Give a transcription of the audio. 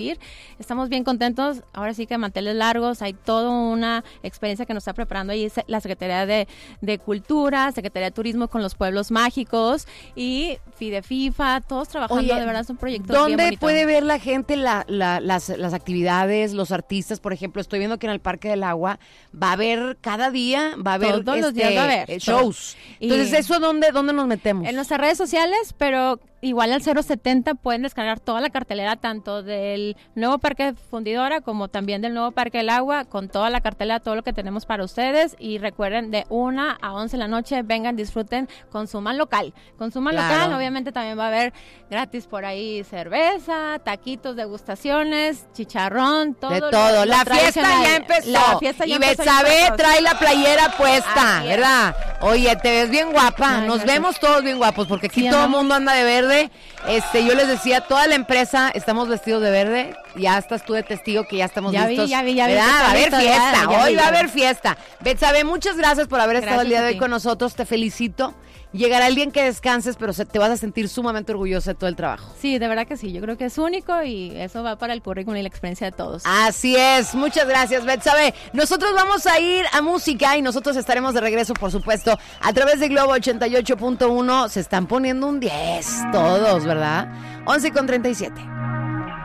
Estamos bien contentos, ahora sí que manteles largos, hay toda una experiencia que nos está preparando ahí la Secretaría de Cultura, Secretaría de Turismo con los pueblos mágicos y FIDEFIFA, todos trabajando. Oye, de verdad es un proyecto bien bonito. ¿Dónde puede ver la gente las actividades, los artistas? Por ejemplo, estoy viendo que en el Parque del Agua va a haber cada día, va a haber todos los días va a haber shows. Entonces, ¿eso dónde nos metemos? En nuestras redes sociales, pero igual al 070 pueden descargar toda la cartelera, tanto del nuevo Parque Fundidora como también del nuevo Parque del Agua, con toda la cartelera, todo lo que tenemos para ustedes. Y recuerden, de 1 a 11 de la noche, vengan, disfruten, consuman local. Local, obviamente también va a haber gratis por ahí cerveza, taquitos, degustaciones, chicharrón, todo. De todo, la fiesta ya empezó. Y Betsabe trae la playera puesta, ¿verdad? Oye, te ves bien guapa, nos vemos todos bien guapos, porque aquí todo el mundo anda de verde. Yo les decía, toda la empresa estamos vestidos de verde. Ya estás tú de testigo que ya estamos listos. Ya vi. Va a haber fiesta, hoy va a haber fiesta. Betsabe, muchas gracias por haber estado el día de hoy con nosotros, te felicito. Llegará el día en que descanses, pero te vas a sentir sumamente orgullosa de todo el trabajo. Sí, de verdad que sí, yo creo que es único y eso va para el currículum y la experiencia de todos. Así es, muchas gracias, Betsabe. Nosotros vamos a ir a música y nosotros estaremos de regreso, por supuesto, a través de Globo 88.1. Se están poniendo un 10 todos, ¿verdad? 11:37.